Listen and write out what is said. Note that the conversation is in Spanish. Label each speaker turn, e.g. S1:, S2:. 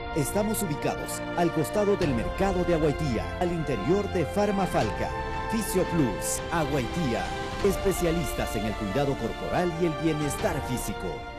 S1: Estamos ubicados al costado del mercado de Aguaitía, al interior de Farmafalca. Fisio Plus, Aguaitía. Especialistas en el cuidado corporal y el bienestar físico.